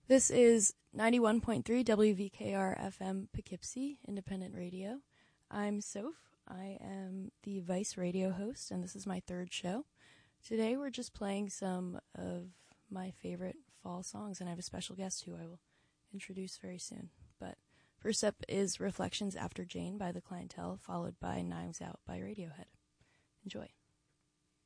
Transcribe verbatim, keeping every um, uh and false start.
This is ninety-one point three W V K R F M Poughkeepsie Independent Radio. I'm Soph. I am the Vice radio host, and this is my third show. Today we're just playing some of my favorite fall songs, and I have a special guest who I will introduce very soon. But first up is Reflections After Jane by The Clientele, followed by Knives Out by Radiohead. Enjoy.